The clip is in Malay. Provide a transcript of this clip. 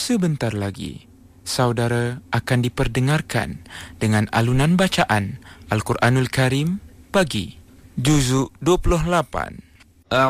sebentar lagi, saudara akan diperdengarkan dengan alunan bacaan Al-Quranul Karim pagi, juzuk 28.